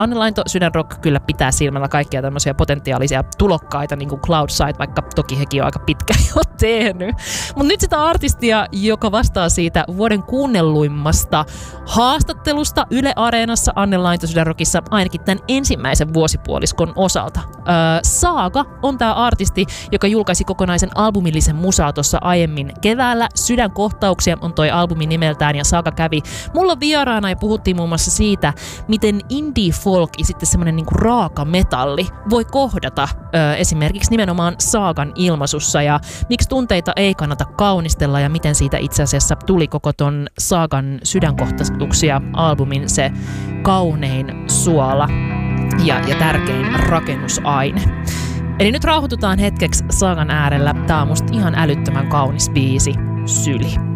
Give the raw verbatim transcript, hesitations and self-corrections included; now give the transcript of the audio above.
Anne Lainto Sydänrock kyllä pitää silmällä kaikkia tämmöisiä potentiaalisia tulokkaita, niin kuin Cloudside, vaikka toki hekin on aika pitkä jo tehnyt. Mutta nyt sitä artistia, joka vastaa siitä vuoden kuunnelluimmasta haastattelusta Yle Areenassa Anne Lainto Sydänrockissa ainakin tämän ensimmäisen vuosipuoliskon osalta. Öö, Saaga on tämä artisti, joka julkaisi kokonaisen albumillisen musaa tuossa aiemmin keväällä. Sydänkohtauksia on toi albumi nimeltään ja Saaga kävi mulla vieraana ja puhuttiin muun muassa siitä, miten indie folk ja sitten semmoinen niinku raaka metalli voi kohdata ö, esimerkiksi nimenomaan Saagan ilmaisussa ja miksi tunteita ei kannata kaunistella ja miten siitä itse asiassa tuli koko ton Saagan Sydänkohtauksia albumin se kaunein suola ja, ja tärkein rakennusaine. Eli nyt rauhoitutaan hetkeksi Saagan äärellä. Tää on musta ihan älyttömän kaunis biisi, Syli.